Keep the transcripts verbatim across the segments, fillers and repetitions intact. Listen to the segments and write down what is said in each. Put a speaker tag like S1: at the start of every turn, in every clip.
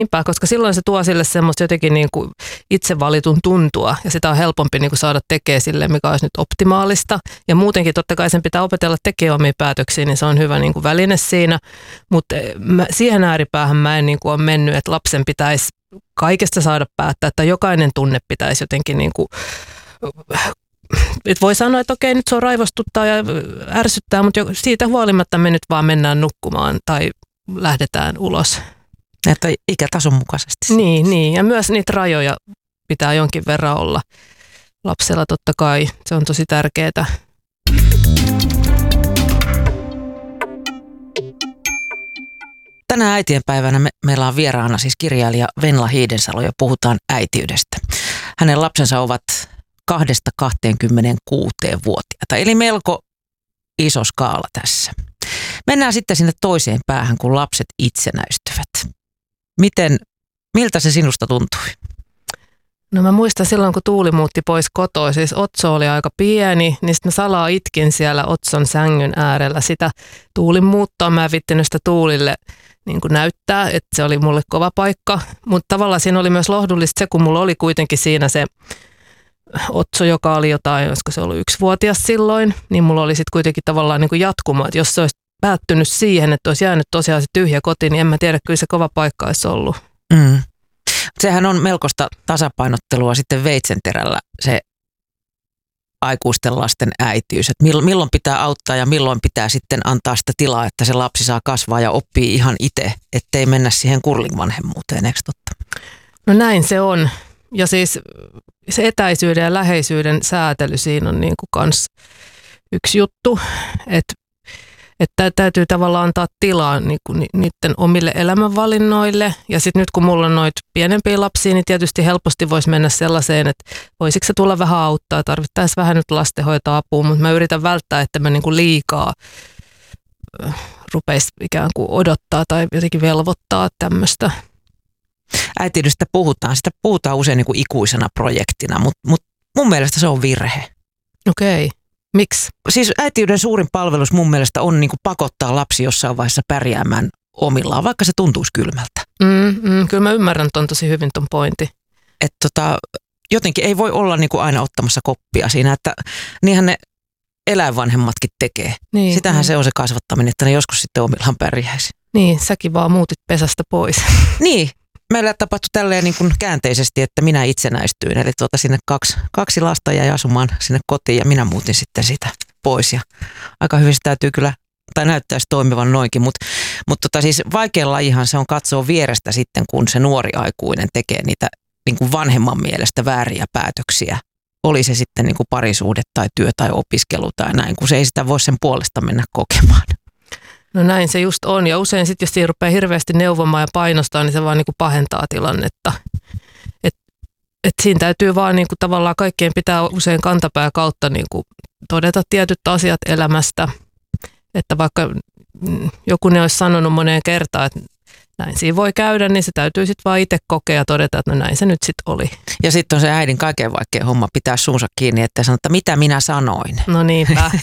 S1: Niinpä, koska silloin se tuo sille semmoista jotenkin niin kuin itse valitun tuntua ja sitä on helpompi niin kuin saada tekemään sille, mikä olisi nyt optimaalista. Ja muutenkin totta kai sen pitää opetella tekemään omia päätöksiä, niin se on hyvä niin kuin väline siinä. Mutta siihen ääripäähän mä en niin kuin ole mennyt, että lapsen pitäisi kaikesta saada päättää, että jokainen tunne pitäisi jotenkin niin kuin, että voi sanoa, että okei, nyt se on raivostuttaa ja ärsyttää, mutta siitä huolimatta me nyt vaan mennään nukkumaan tai lähdetään ulos.
S2: Että ikätason mukaisesti.
S1: Niin, niin, ja myös niitä rajoja pitää jonkin verran olla lapsella totta kai. Se on tosi tärkeää.
S2: Tänä äitienpäivänä me, meillä on vieraana siis kirjailija Venla Hiidensalo ja puhutaan äitiydestä. Hänen lapsensa ovat kahdesta kahteenkymmeneenkuuteen vuotiaita, eli melko iso skaala tässä. Mennään sitten sinne toiseen päähän, kun lapset itsenäistyvät. Miten, miltä se sinusta tuntui?
S1: No mä muistan silloin, kun Tuuli muutti pois kotoa, siis Otso oli aika pieni, niin sitten mä salaa itkin siellä Otson sängyn äärellä sitä Tuulin muuttoa. Mä en vittinyt sitä Tuulille niin kuin näyttää, että se oli mulle kova paikka, mutta tavallaan siinä oli myös lohdullista se, kun mulla oli kuitenkin siinä se Otso, joka oli jotain, olisiko se ollut yksivuotias silloin, niin mulla oli sitten kuitenkin tavallaan niin kuin jatkuma, että jos se olisi päättynyt siihen, että olisi jäänyt tosiaan se tyhjä koti, niin en mä tiedä, kyllä se kova paikka olisi ollut.
S2: Mm. Sehän on melkoista tasapainottelua sitten veitsenterällä se aikuisten lasten äitiys, että milloin pitää auttaa ja milloin pitää sitten antaa sitä tilaa, että se lapsi saa kasvaa ja oppii ihan itse, ettei mennä siihen kurlingvanhemmuuteen, eikö totta?
S1: No näin se on. Ja siis se etäisyyden ja läheisyyden säätely siinä on niin kuin kans yksi juttu, että että täytyy tavallaan antaa tilaa niin kuin niiden omille elämänvalinnoille. Ja sitten nyt kun mulla on noita pienempiä lapsia, niin tietysti helposti voisi mennä sellaiseen, että voisiko se tulla vähän auttaa, tarvittaisiin vähän nyt lastenhoitoapua, mutta mä yritän välttää, että mä niin kuin liikaa rupeisi ikään kuin odottaa tai jotenkin velvoittaa tämmöistä.
S2: Äitiydestä puhutaan, sitä puhutaan usein niin kuin ikuisena projektina, mutta, mutta mun mielestä se on virhe.
S1: Okei. Miksi?
S2: Siis äitiyden suurin palvelus mun mielestä on niin kuin pakottaa lapsi jossain vaiheessa pärjäämään omillaan, vaikka se tuntuisi kylmältä.
S1: Mm, mm, kyllä mä ymmärrän ton tosi hyvin ton pointti.
S2: Että tota, jotenkin ei voi olla niin kuin aina ottamassa koppia siinä, että niinhän ne eläinvanhemmatkin tekee. Niin, Sitähän niin. Se on se kasvattaminen, että ne joskus sitten omillaan pärjäisi.
S1: Niin, säkin vaan muutit pesästä pois.
S2: Niin. Meillä tapahtui tälleen niin kuin käänteisesti, että minä itsenäistyin. Eli tuota sinne kaksi, kaksi lasta jäi asumaan sinne kotiin ja minä muutin sitten sitä pois. Ja aika hyvin se täytyy kyllä, tai näyttäisi toimivan noinkin. Mutta mut tota siis vaikea lajihan se on katsoa vierestä sitten, kun se nuori aikuinen tekee niitä niin kuin vanhemman mielestä vääriä päätöksiä. Oli se sitten niin kuin parisuhde tai työ tai opiskelu tai näin, kun se ei sitä voi sen puolesta mennä kokemaan.
S1: No näin se just on. Ja usein sitten, jos siinä rupeaa hirveästi neuvomaan ja painostaa, niin se vaan niinku pahentaa tilannetta. Et, et siinä täytyy vaan niinku tavallaan kaikkien pitää usein kantapää kautta niinku todeta tietyt asiat elämästä. Että vaikka joku ne olisi sanonut moneen kertaan, että näin siinä voi käydä, niin se täytyy sitten vaan itse kokea ja todeta, että no näin se nyt sitten oli.
S2: Ja sitten on se äidin kaikkein vaikein homma pitää suunsa kiinni, että sanoo, että mitä minä sanoin.
S1: No niinpä.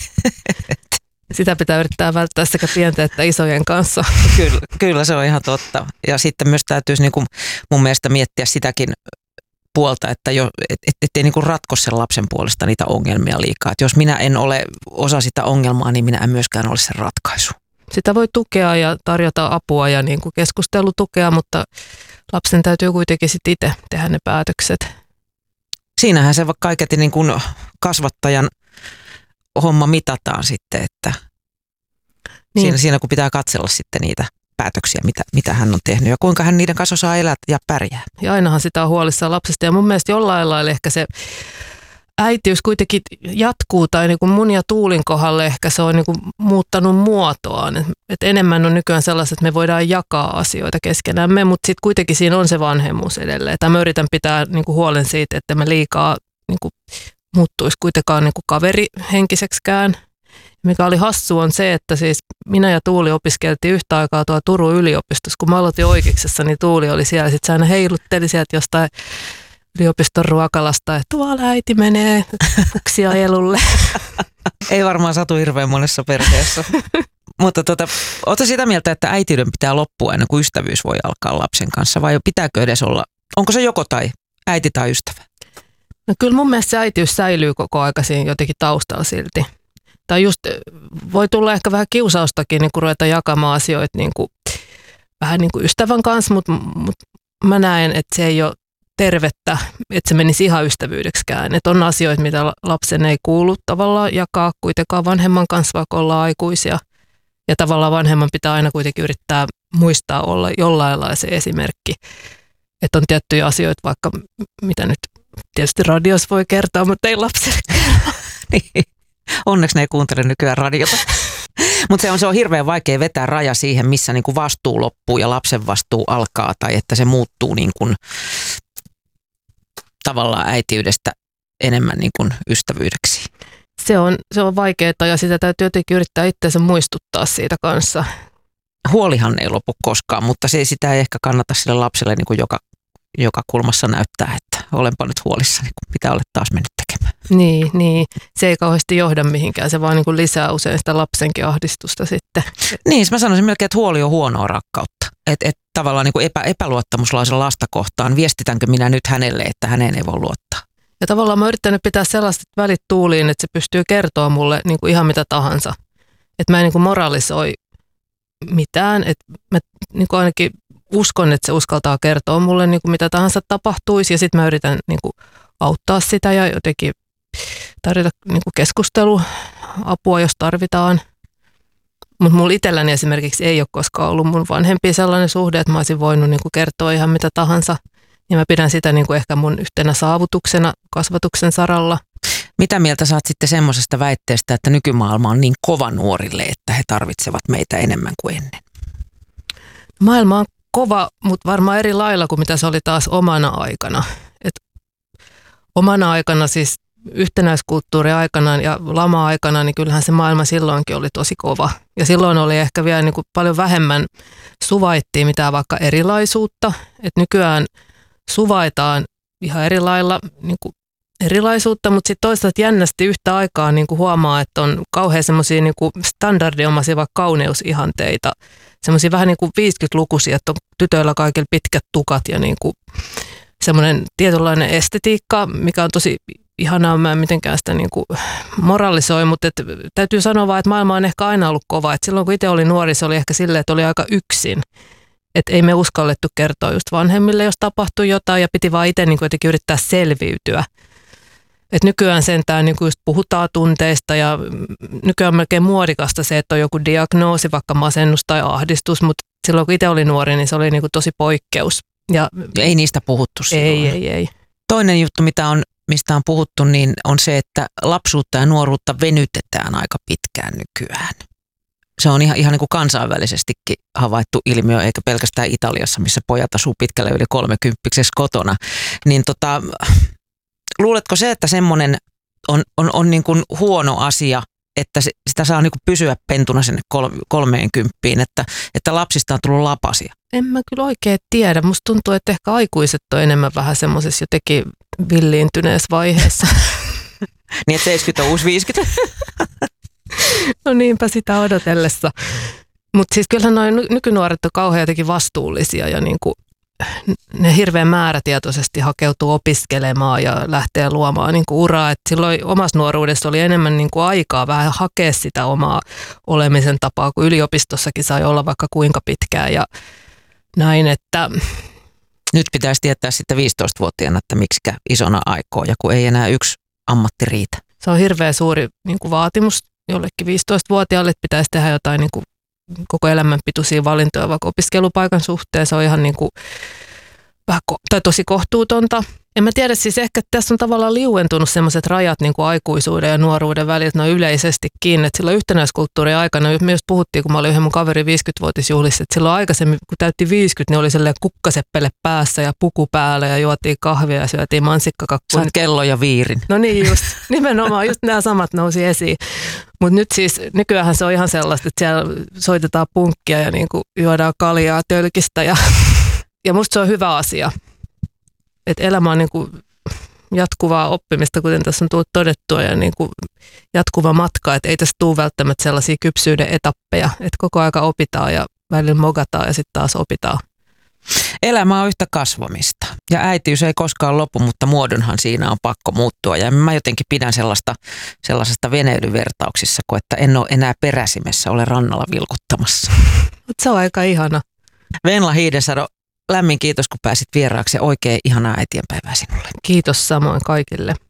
S1: Sitä pitää yrittää välttää sekä pienten että isojen kanssa.
S2: Kyllä, kyllä se on ihan totta. Ja sitten myös täytyisi niin kuin mun mielestä miettiä sitäkin puolta, että jo, et, et, ettei niin kuin ratko sen lapsen puolesta niitä ongelmia liikaa. Et jos minä en ole osa sitä ongelmaa, niin minä en myöskään ole se ratkaisu.
S1: Sitä voi tukea ja tarjota apua ja niin kuin keskustelutukea, mutta lapsen täytyy kuitenkin sitten itse tehdä ne päätökset.
S2: Siinähän se vaikka kaiketi niin kuin kasvattajan homma mitataan sitten, että niin. siinä, siinä kun pitää katsella sitten niitä päätöksiä, mitä, mitä hän on tehnyt ja kuinka hän niiden kanssa osaa elää ja pärjää.
S1: Ja ainahan sitä on huolissaan lapsesta ja mun mielestä jollain lailla ehkä se äitiys kuitenkin jatkuu tai niin kuin mun ja Tuulin kohdalle ehkä se on niin kuin muuttanut muotoaan. Et, et enemmän on nykyään sellaiset, että me voidaan jakaa asioita keskenämme, mutta sitten kuitenkin siinä on se vanhemmuus edelleen. Tai mä yritän pitää niin kuin huolen siitä, että me liikaa niin kuin muuttuisi kuitenkaan niin kuin kaverihenkiseksikään. Mikä oli hassu on se, että siis minä ja Tuuli opiskeltiin yhtä aikaa tuolla Turun yliopistossa. Kun mä aloitin oikeuksessa, niin Tuuli oli siellä. Sitten se aina heilutteli sieltä jostain yliopiston ruokalasta, että tuolla äiti menee puksia elulle.
S2: Ei varmaan satu hirveän monessa perheessä. Mutta tota, ootko sitä mieltä, että äitiyden pitää loppua ennen kuin ystävyys voi alkaa lapsen kanssa vai pitääkö edes olla, onko se joko tai äiti tai ystävä?
S1: No kyllä mun mielestä se äitiys säilyy koko aika siinä jotenkin taustalla silti. Tai just voi tulla ehkä vähän kiusaustakin niin kun ruveta jakamaan asioita niin kuin, vähän niin kuin ystävän kanssa, mutta, mutta mä näen, että se ei ole tervettä, että se menisi ihan ystävyydeksikään. Että on asioita, mitä lapsen ei kuulu tavallaan jakaa kuitenkaan vanhemman kanssa, vaikka ollaan aikuisia. Ja tavallaan vanhemman pitää aina kuitenkin yrittää muistaa olla jollain lailla se esimerkki. Että on tiettyjä asioita, vaikka mitä nyt tietysti radios voi kertoa, mutta ei lapsille kertoa.
S2: Niin. Onneksi ne ei kuuntele nykyään radiota. Mutta se on, se on hirveän vaikea vetää raja siihen, missä niinku vastuu loppuu ja lapsen vastuu alkaa. Tai että se muuttuu niinku tavallaan äitiydestä enemmän niinku ystävyydeksi.
S1: Se on, se on vaikeaa ja sitä täytyy jotenkin yrittää itseänsä muistuttaa siitä kanssa.
S2: Huolihan ei lopu koskaan, mutta se, sitä ei ehkä kannata sille lapselle niin kuin joka, joka kulmassa näyttää, että olenpa nyt huolissani, kun mitä olet taas mennyt tekemään.
S1: Niin, niin, se ei kauheasti johda mihinkään, se vaan niin kuin lisää usein sitä lapsenkin ahdistusta sitten.
S2: Niin, mä sanoisin melkein, että huoli on huonoa rakkautta. Että et tavallaan niin kuin epä, epäluottamuslaisen lasta kohtaan, viestitänkö minä nyt hänelle, että häneen ei voi luottaa.
S1: Ja tavallaan mä oon yrittänyt pitää sellaista välit tuuliin, että se pystyy kertoa mulle niin kuin ihan mitä tahansa. Että mä en niin kuin moralisoi mitään. Että mä niin kuin ainakin uskon, että se uskaltaa kertoa mulle niin kuin mitä tahansa tapahtuisi. Ja sitten mä yritän niin kuin auttaa sitä ja jotenkin tarjota niin kuin keskusteluapua, jos tarvitaan. Mutta mulla itselläni esimerkiksi ei ole koskaan ollut mun vanhempia sellainen suhde, että mä olisin voinut niin kuin kertoa ihan mitä tahansa. Ja mä pidän sitä niin kuin ehkä mun yhtenä saavutuksena kasvatuksen saralla.
S2: Mitä mieltä saat sitten semmoisesta väitteestä, että nykymaailma on niin kova nuorille, että he tarvitsevat meitä enemmän kuin ennen?
S1: Maailma on kova, mutta varmaan eri lailla kuin mitä se oli taas omana aikana. Et omana aikana siis yhtenäiskulttuuri aikanaan ja lama-aikana, niin kyllähän se maailma silloinkin oli tosi kova. Ja silloin oli ehkä vielä niin kuin paljon vähemmän suvaittiin mitään vaikka erilaisuutta. Et nykyään suvaitaan ihan eri lailla niin kuin erilaisuutta, mutta sitten toisaalta jännästi yhtä aikaa niin kuin huomaa, että on kauhean semmoisia niin kuin standardiomaisia vaikka kauneusihanteita, semmoisia vähän niin kuin viisikymmentälukuisia, että on tytöillä kaikilla pitkät tukat ja niin kuin semmoinen tietynlainen estetiikka, mikä on tosi ihanaa, mä en mitenkään sitä niin kuin moralisoi, mutta et, täytyy sanoa vaan, että maailma on ehkä aina ollut kova. Et silloin kun itse oli nuori, se oli ehkä silleen, että oli aika yksin. Että ei me uskallettu kertoa just vanhemmille, jos tapahtui jotain ja piti vaan itse niin jotenkin yrittää selviytyä. Et nykyään sentään niin just puhutaan tunteista ja nykyään on melkein muodikasta se, että on joku diagnoosi, vaikka masennus tai ahdistus, mutta silloin kun itse oli nuori, niin se oli niin kuin tosi poikkeus. Ja
S2: ei niistä puhuttu silloin.
S1: Ei, ei, ei.
S2: Toinen juttu, mitä on, mistä on puhuttu, niin on se, että lapsuutta ja nuoruutta venytetään aika pitkään nykyään. Se on ihan, ihan niin kuin kansainvälisestikin havaittu ilmiö, eikä pelkästään Italiassa, missä pojat asuu pitkälle yli kolmekymppiseksi kotona. Niin tota, luuletko se, että semmoinen on, on, on niin kuin huono asia, että se, sitä saa niin kuin pysyä pentuna sinne kolmeenkymppiin, että, että lapsista on tullut lapasia?
S1: En mä kyllä oikein tiedä. Musta tuntuu, että ehkä aikuiset on enemmän vähän semmoisessa jotenkin villiintyneessä vaiheessa.
S2: Niin, että seitsemänkymmentä on uusi viisikymmentä.
S1: No niinpä sitä odotellessa. Mutta siis kyllähän noin nykynuoret on kauhean jotenkin vastuullisia ja niinku, ne hirveän määrätietoisesti hakeutuu opiskelemaan ja lähtee luomaan niinku uraa. Et silloin omassa nuoruudessa oli enemmän niinku aikaa vähän hakea sitä omaa olemisen tapaa, kun yliopistossakin sai olla vaikka kuinka pitkään ja näin, että
S2: nyt pitäisi tietää sitten viisitoistavuotiaana, että miksikä isona aikoo ja kun ei enää yksi ammatti riitä.
S1: Se on hirveän suuri niinku vaatimus jollekin viisitoistavuotiaalle, että pitäisi tehdä jotain niin kuin koko elämän pituisia valintoja vaikka opiskelupaikan suhteen. Se on ihan niin kuin, vähän ko- tai tosi kohtuutonta. En mä tiedä, siis ehkä tässä on tavallaan liuentunut sellaiset rajat niin kuin aikuisuuden ja nuoruuden välillä noin yleisestikin. Että silloin yhtenäiskulttuurin aikana, me just puhuttiin, kun mä olin yhden mun kaverin viisikymmentävuotisjuhlissa, että silloin aikaisemmin, kun täytti viisikymmentä, niin oli sellainen kukkaseppele päässä ja puku päällä ja juotiin kahvia ja syötiin mansikkakakkuja.
S2: Saat kello ja viirin.
S1: No niin just, nimenomaan just nämä samat nousi esiin. Mutta nyt siis nykyäänhän se on ihan sellaista, että siellä soitetaan punkkia ja niin kuin juodaan kaljaa tölkistä ja, ja musta se on hyvä asia. Että elämä on niin kuin jatkuvaa oppimista, kuten tässä on tullut todettua, ja niin kuin jatkuva matka, että ei tässä tule välttämättä sellaisia kypsyyden etappeja, että koko aika opitaan ja välillä mogataan ja sitten taas opitaan.
S2: Elämä on yhtä kasvamista ja äitiys ei koskaan lopu, mutta muodonhan siinä on pakko muuttua. Ja mä jotenkin pidän sellaista, sellaisesta veneilyvertauksissa, kun että en ole enää peräsimessä, ole rannalla vilkuttamassa.
S1: Mutta se on aika ihana.
S2: Venla Hiidensalo, lämmin kiitos kun pääsit vieraaksi ja oikein ihanaa äitienpäivää sinulle.
S1: Kiitos samoin kaikille.